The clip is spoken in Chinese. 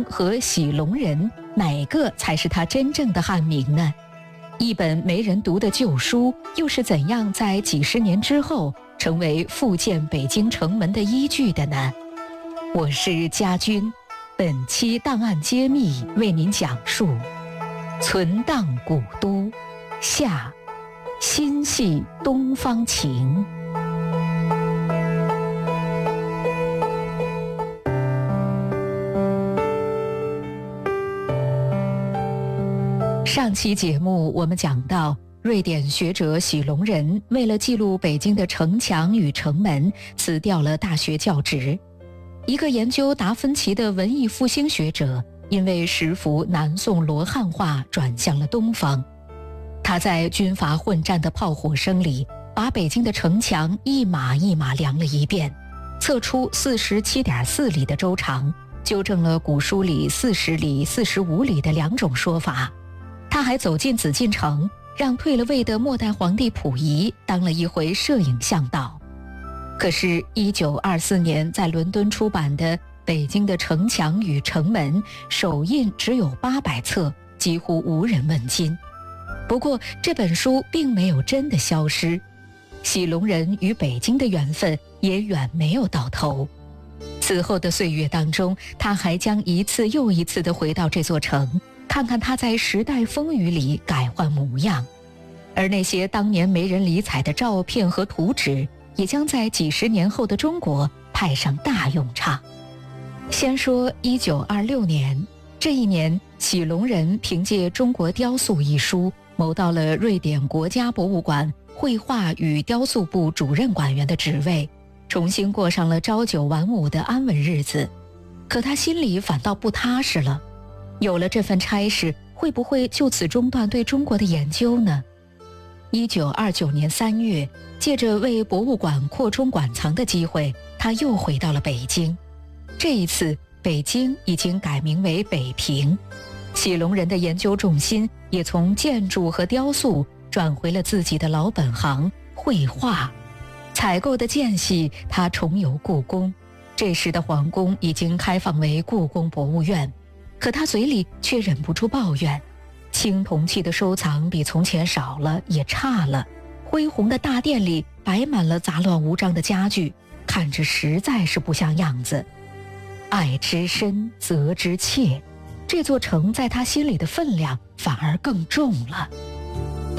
和喜隆人哪个才是他真正的汉名呢？一本没人读的旧书，又是怎样在几十年之后成为复建北京城门的依据的呢？我是家军，本期档案揭秘为您讲述存档古都下，心系东方情。上期节目我们讲到，瑞典学者喜隆人为了记录北京的城墙与城门，辞掉了大学教职。一个研究达芬奇的文艺复兴学者，因为识服南宋罗汉画，转向了东方。他在军阀混战的炮火声里，把北京的城墙一码一码量了一遍，测出47.4里的周长，纠正了古书里40里、45里的两种说法。他还走进紫禁城，让退了位的末代皇帝溥仪当了一回摄影向导。可是1924年在伦敦出版的《北京的城墙与城门》首印只有800册，几乎无人问津。不过这本书并没有真的消失，喜隆人与北京的缘分也远没有到头。此后的岁月当中，他还将一次又一次地回到这座城，看看它在时代风雨里改换模样，而那些当年没人理睬的照片和图纸，也将在几十年后的中国派上大用场。先说1926年，这一年喜隆人凭借《中国雕塑》一书，谋到了瑞典国家博物馆绘画与雕塑部主任馆员的职位，重新过上了朝九晚五的安稳日子。可他心里反倒不踏实了，有了这份差事，会不会就此中断对中国的研究呢？1929年3月，借着为博物馆扩充馆藏的机会，他又回到了北京。这一次，北京已经改名为北平，喜隆人的研究重心也从建筑和雕塑转回了自己的老本行绘画。采购的间隙，他重游故宫。这时的皇宫已经开放为故宫博物院，可他嘴里却忍不住抱怨，青铜器的收藏比从前少了，也差了。恢宏的大殿里摆满了杂乱无章的家具，看着实在是不像样子。爱之深责之切，这座城在他心里的分量反而更重了。